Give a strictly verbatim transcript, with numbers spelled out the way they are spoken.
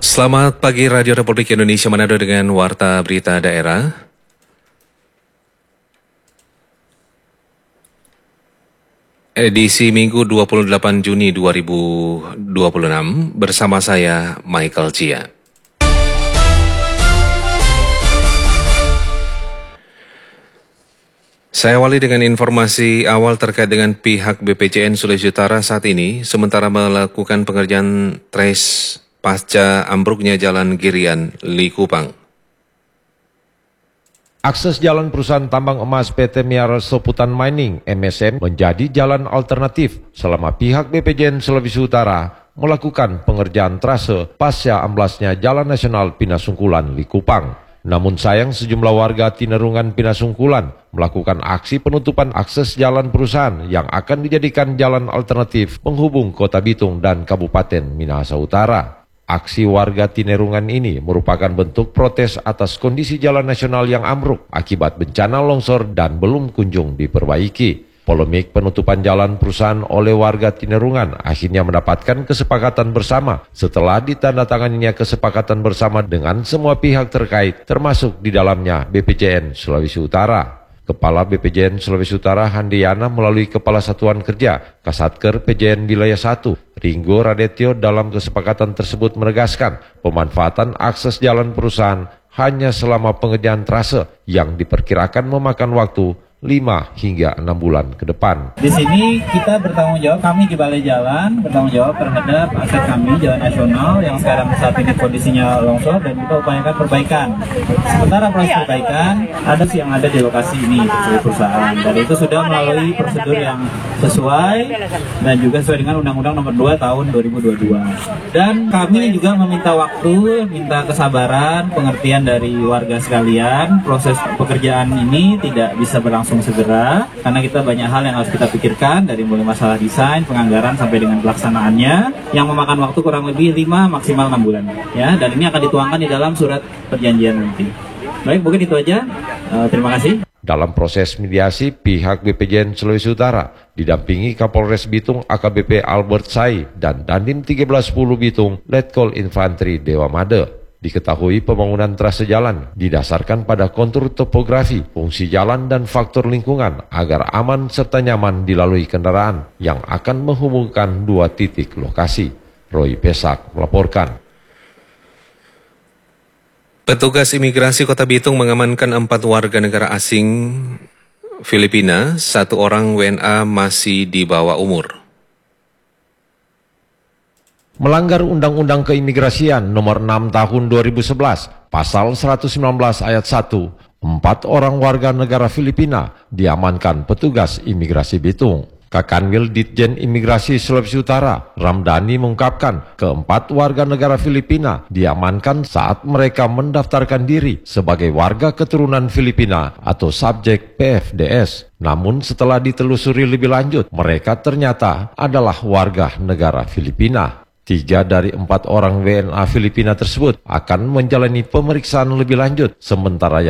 Selamat pagi Radio Republik Indonesia Manado dengan Warta Berita Daerah. Edisi Minggu dua puluh delapan Juni dua ribu dua puluh enam bersama saya Michael Chia. Saya awali dengan informasi awal terkait dengan pihak B P J N Sulawesi Utara saat ini sementara melakukan pengerjaan trace pasca ambruknya Jalan Girian Likupang. Akses jalan perusahaan tambang emas P T Miara Soputan Mining M S M menjadi jalan alternatif selama pihak B P J N Sulawesi Utara melakukan pengerjaan trase pasca amblasnya Jalan Nasional Pinasungkulan Likupang. Namun sayang sejumlah warga Tinerungan Pinasungkulan melakukan aksi penutupan akses jalan perusahaan yang akan dijadikan jalan alternatif penghubung Kota Bitung dan Kabupaten Minahasa Utara. Aksi warga Tinerungan ini merupakan bentuk protes atas kondisi jalan nasional yang ambruk akibat bencana longsor dan belum kunjung diperbaiki. Polemik penutupan jalan perusahaan oleh warga Tinerungan akhirnya mendapatkan kesepakatan bersama setelah ditandatanganinya kesepakatan bersama dengan semua pihak terkait termasuk di dalamnya B P J N Sulawesi Utara. Kepala B P J N Sulawesi Utara Handayana melalui Kepala Satuan Kerja Kasatker P J N Wilayah satu Ringgo Radetyo dalam kesepakatan tersebut menegaskan pemanfaatan akses jalan perusahaan hanya selama pengerjaan trase yang diperkirakan memakan waktu lima hingga enam bulan ke depan. Di sini kita bertanggung jawab, kami di Balai Jalan bertanggung jawab terhadap aset kami jalan nasional yang sekarang saat ini kondisinya longsor dan kita upayakan perbaikan. Sementara proses perbaikan ada sih yang ada di lokasi ini sebagai perusahaan dan itu sudah melalui prosedur yang sesuai dan juga sesuai dengan Undang-Undang Nomor dua Tahun dua ribu dua puluh dua. Dan kami juga meminta waktu, minta kesabaran, pengertian dari warga sekalian. Proses pekerjaan ini tidak bisa berlangsung segera karena kita banyak hal yang harus kita pikirkan dari mulai masalah desain, penganggaran sampai dengan pelaksanaannya yang memakan waktu kurang lebih lima maksimal enam bulan ya, dan ini akan dituangkan di dalam surat perjanjian nanti. Baik, mungkin itu aja. Uh, terima kasih. Dalam proses mediasi, pihak B P J N Sulawesi Utara didampingi Kapolres Bitung A K B P Albert Sai dan Dandim tiga belas sepuluh Bitung Letkol Infantri Dewa Made. Diketahui pembangunan trase jalan didasarkan pada kontur topografi, fungsi jalan dan faktor lingkungan agar aman serta nyaman dilalui kendaraan yang akan menghubungkan dua titik lokasi. Roy Pesak melaporkan. Petugas imigrasi Kota Bitung mengamankan empat warga negara asing Filipina, satu orang W N A masih di bawah umur. Melanggar Undang-Undang Keimigrasian Nomor enam Tahun dua ribu sebelas, Pasal seratus sembilan belas Ayat satu, empat orang warga negara Filipina diamankan petugas imigrasi Bitung. Kakanwil Ditjen Imigrasi Sulawesi Utara, Ramdhani mengungkapkan keempat warga negara Filipina diamankan saat mereka mendaftarkan diri sebagai warga keturunan Filipina atau subjek P F D S. Namun setelah ditelusuri lebih lanjut, mereka ternyata adalah warga negara Filipina. Tiga dari empat orang W N A Filipina tersebut akan menjalani pemeriksaan lebih lanjut, sementara yang